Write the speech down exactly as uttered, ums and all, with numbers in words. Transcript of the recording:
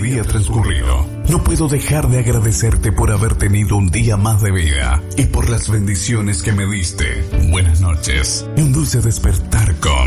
día transcurrido. No puedo dejar de agradecerte por haber tenido un día más de vida y por las bendiciones que me diste. Buenas noches y un dulce despertar con